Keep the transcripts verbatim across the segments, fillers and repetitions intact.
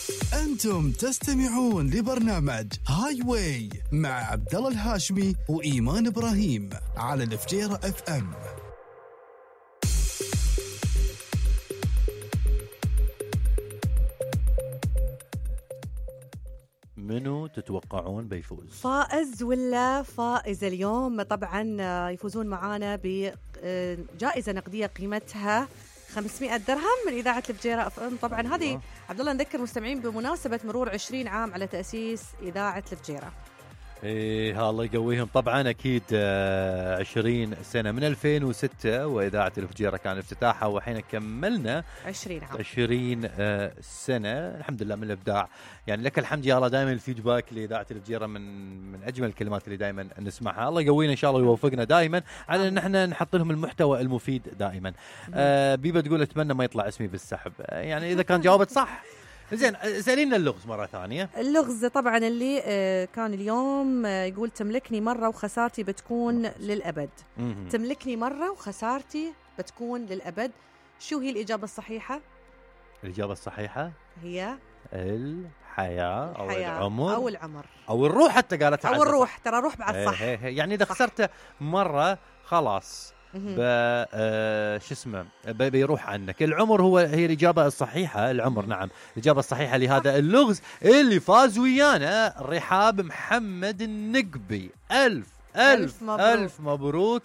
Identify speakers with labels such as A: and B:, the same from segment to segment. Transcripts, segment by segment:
A: أنتم تستمعون لبرنامج هاي واي مع عبد الله الهاشمي وإيمان إبراهيم على الفجيرة اف ام.
B: منو تتوقعون بيفوز؟
C: فائز ولا فائزة اليوم؟ طبعا يفوزون معانا بجائزة نقدية قيمتها خمسمائة درهم من إذاعة الفجيرة اف ام. طبعا هذه عبد الله نذكر مستمعين بمناسبة مرور عشرين عام على تأسيس إذاعة الفجيرة.
B: إيه الله يقويهم. طبعا أكيد عشرين سنة من ألفين وستة وإذاعة الفجيرة كان افتتاحها، وحين كملنا
C: عشرين عام
B: عشرين سنة الحمد لله من الإبداع. يعني لك الحمد يا الله، دائما الفيدباك لإذاعة الفجيرة من من أجمل الكلمات اللي دائما نسمعها. الله يقوينا إن شاء الله ويوفقنا دائما على أن احنا نحط لهم المحتوى المفيد دائما. آه بيبا تقول أتمنى ما يطلع اسمي بالسحب، يعني إذا كان جاوبت صح. زين سألينا اللغز مرة ثانية.
C: اللغز طبعا اللي كان اليوم يقول تملكني مرة وخسارتي بتكون للأبد. تملكني مرة وخسارتي بتكون للأبد، شو هي الإجابة الصحيحة؟
B: الإجابة الصحيحة هي الحياة, الحياة أو العمر
C: أو العمر
B: أو الروح، حتى قالتها
C: أو الروح. ترى روح بعد صح.
B: هي هي يعني إذا خسرته مرة خلاص ب آه شو اسمه بيروح عنك. العمر هو هي الإجابة الصحيحة. العمر نعم الإجابة الصحيحة لهذا اللغز اللي فاز ويانا رحاب محمد النقبي. ألف ألف ألف مبروك, ألف مبروك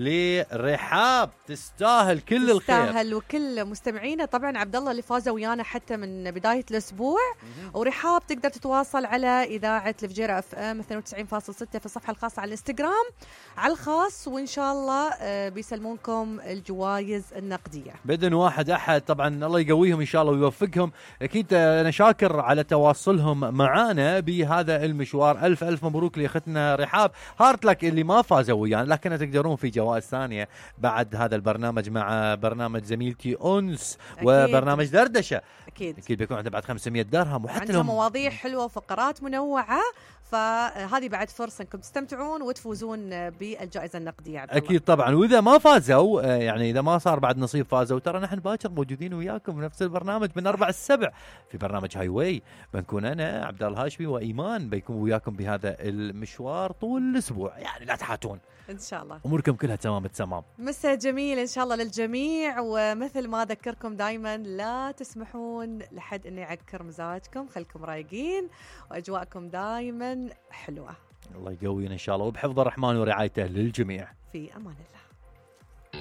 B: لرحاب، تستاهل كل الخير،
C: تستاهل. وكل مستمعينا طبعا عبد الله اللي فازوا ويانا حتى من بداية الأسبوع. ورحاب تقدر تتواصل على إذاعة الفجيرة اف ام اثنين وتسعين فاصلة ستة في الصفحة الخاصة على الانستغرام على الخاص، وإن شاء الله بيسلمونكم الجوائز النقدية
B: بإذن واحد أحد. طبعا الله يقويهم إن شاء الله ويوفقهم. أكيد أنا شاكر على تواصلهم معانا بهذا المشوار. ألف ألف مبروك لأختنا رحاب. هارت لك اللي ما فازوا ويانا، لكن تقدرون في جوائز ثانية بعد هذا البرنامج مع برنامج زميلتي أنس أكيد. وبرنامج دردشة
C: أكيد
B: أكيد بيكون عندنا بعد خمسمائة درهم،
C: وحتى لهم مواضيع حلوة وفقرات منوعة. فهذه بعد فرصة انكم تستمتعون وتفوزون بالجائزة النقدية.
B: أكيد طبعا. وإذا ما فازوا، يعني إذا ما صار بعد نصيب فازوا، ترى نحن باكر موجودين وياكم في نفس البرنامج من أربع السبع في برنامج هاي واي. بنكون أنا عبد الله الهاشمي وإيمان بيكون وياكم بهذا المشوار طول الأسبوع، يعني لا تحاتون
C: إن شاء الله.
B: أموركم كلها تمام التمام.
C: مساء جميل إن شاء الله للجميع. ومثل ما أذكركم دايما لا تسمحون لحد إنه يعكر مزاجكم، خلكم رايقين وأجواءكم دايما حلوة.
B: الله يقوينا إن شاء الله، وبحفظ الرحمن ورعايته للجميع.
C: في أمان الله.